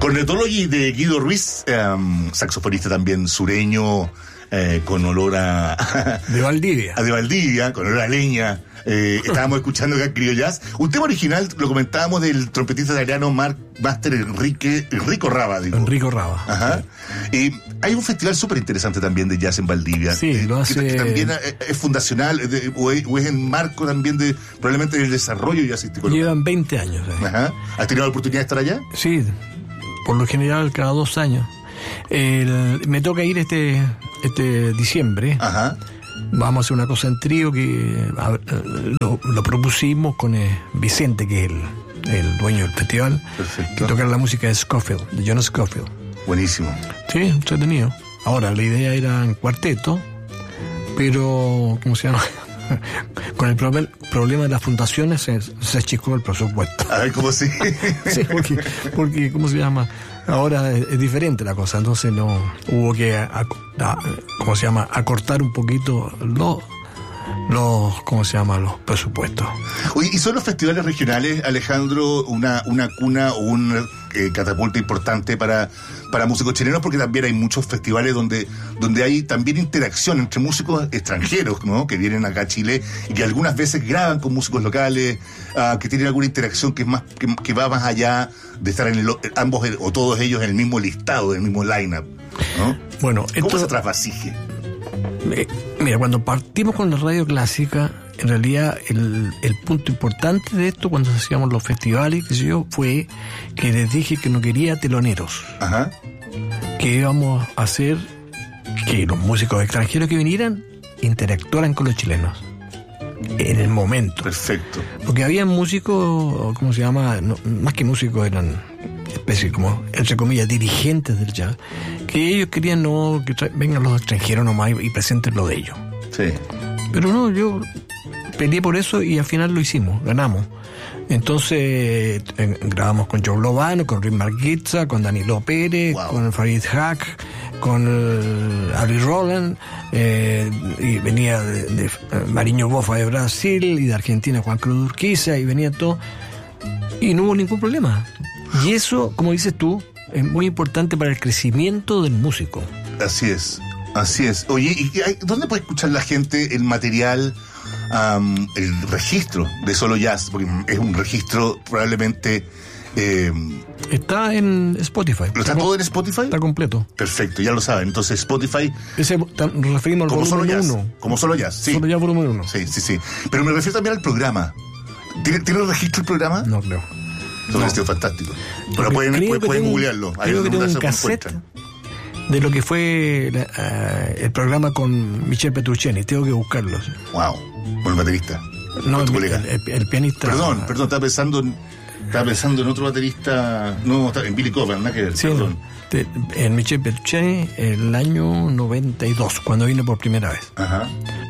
Cornetology de Guido Ruiz, saxofonista también sureño, con olor a... De Valdivia. De Valdivia, con olor a leña. Estábamos escuchando acá Criollo Jazz. Un tema original, lo comentábamos, del trompetista italiano Master Enrico Rava. Digo. Enrico Rava. Ajá. Hay un festival súper interesante también de jazz en Valdivia. Sí, lo hace... Que también es fundacional, o es en marco también de, probablemente, del desarrollo jazzístico. Llevan 20 años. Ajá. ¿Has tenido la oportunidad de estar allá? Sí, por lo general cada 2 años. Me toca ir este diciembre. Ajá. Vamos a hacer una cosa en trío que lo propusimos con Vicente, que es el dueño del festival. Perfecto. Que tocar la música de Scofield, de John Scofield. Buenísimo. Sí, entretenido. Ahora, la idea era en cuarteto, pero, ¿cómo se llama? Con el problema de las fundaciones se achicó el presupuesto. A ver, ¿cómo sí? Sí, porque, ¿cómo se llama? Ahora es diferente la cosa, entonces no hubo que, ¿cómo se llama? Acortar un poquito ¿cómo se llama? Los presupuestos. Oye, ¿y son los festivales regionales, Alejandro, una cuna o un catapulta importante para músicos chilenos? Porque también hay muchos festivales donde hay también interacción entre músicos extranjeros, ¿no? Que vienen acá a Chile y que algunas veces graban con músicos locales, que tienen alguna interacción que es más que va más allá de estar en ambos o todos ellos en el mismo listado, en el mismo line-up, ¿no? Bueno, ¿Cómo se trasvasije? Mira, cuando partimos con la radio clásica, en realidad el punto importante de esto, cuando hacíamos los festivales, qué sé yo, fue que les dije que no quería teloneros. Ajá. Que íbamos a hacer que los músicos extranjeros que vinieran interactuaran con los chilenos en el momento. Perfecto. Porque había músicos, ¿cómo se llama? No, más que músicos, eran especies como, entre comillas, dirigentes del jazz, que ellos querían que vengan los extranjeros nomás y presenten lo de ellos. Sí. Pero no, yo peleé por eso y al final lo hicimos, ganamos. Entonces grabamos con Joe Lovano, con Rick Marguitza, con Danilo Pérez, wow, con Farid Hack, con Ari Roland, y venía de Mariño Bofa de Brasil, y de Argentina Juan Cruz Urquiza, y venía todo, y no hubo ningún problema. Y eso, como dices tú, es muy importante para el crecimiento del músico. Así es. Oye, ¿y dónde puede escuchar la gente el material, el registro de Solo Jazz? Porque es un registro probablemente... está en Spotify. ¿Está todo en Spotify? Está completo. Perfecto, ya lo saben. Entonces Spotify... Nos referimos al volumen 1. Como Solo Jazz, sí. Solo Jazz volumen 1. Sí. Pero me refiero también al programa. ¿Tiene registro el programa? No creo. Es un estilo fantástico. Pero pueden googlearlo. Creo que tengo un cassette de lo que fue el programa con Michel Petrucciani. Tengo que buscarlo. Wow. Con el baterista. No, el pianista. Perdón, estaba pensando en otro baterista. No, en Billy Cobham, nada que ver. Sí, perdón. En Michel Petrucciani, el año 92, cuando vino por primera vez. Ajá.